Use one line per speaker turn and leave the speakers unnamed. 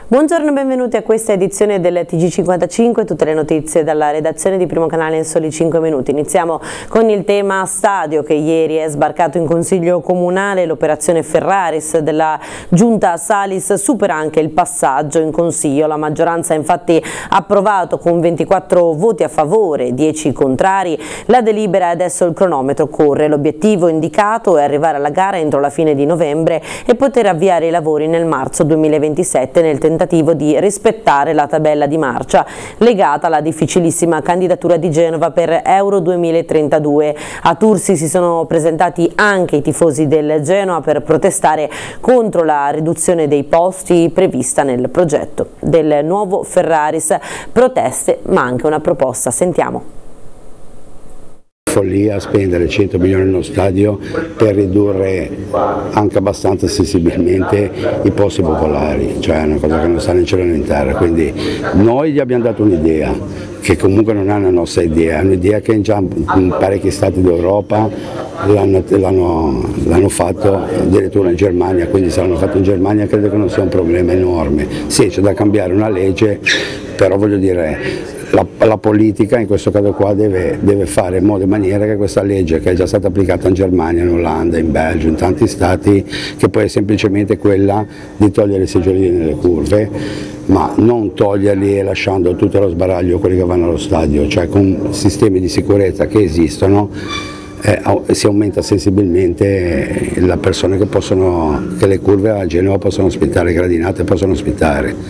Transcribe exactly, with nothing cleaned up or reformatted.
Buongiorno e benvenuti a questa edizione del T G cinquantacinque, tutte le notizie dalla redazione di Primo Canale in soli cinque minuti. Iniziamo con il tema stadio che ieri è sbarcato in Consiglio Comunale, l'operazione Ferraris della Giunta Salis supera anche il passaggio in Consiglio, la maggioranza ha infatti approvato con ventiquattro voti a favore, dieci contrari, la delibera e adesso il cronometro corre, l'obiettivo indicato è arrivare alla gara entro la fine di novembre e poter avviare i lavori nel marzo duemilaventisette nel tentativo di rispettare la tabella di marcia legata alla difficilissima candidatura di Genova per Euro duemilatrentadue. A Tursi si sono presentati anche i tifosi del Genoa per protestare contro la riduzione dei posti prevista nel progetto del nuovo Ferraris. Proteste ma anche una proposta, sentiamo.
Follia spendere cento milioni in uno stadio per ridurre anche abbastanza sensibilmente i posti popolari, cioè è una cosa che non sta né in cielo né in terra, quindi noi gli abbiamo dato un'idea che comunque non è una nostra idea, è un'idea che già in parecchi stati d'Europa l'hanno, l'hanno, l'hanno fatto, addirittura in Germania, quindi se l'hanno fatto in Germania credo che non sia un problema enorme. Sì, c'è da cambiare una legge, però voglio dire La, la politica in questo caso qua deve, deve fare in modo e maniera che questa legge, che è già stata applicata in Germania, in Olanda, in Belgio, in tanti stati, che poi è semplicemente quella di togliere i seggiolini nelle curve, ma non toglierli e lasciando tutto lo sbaraglio quelli che vanno allo stadio, cioè con sistemi di sicurezza che esistono. Eh, si aumenta sensibilmente le persone che possono, che le curve a Genova possono ospitare, le gradinate possono ospitare.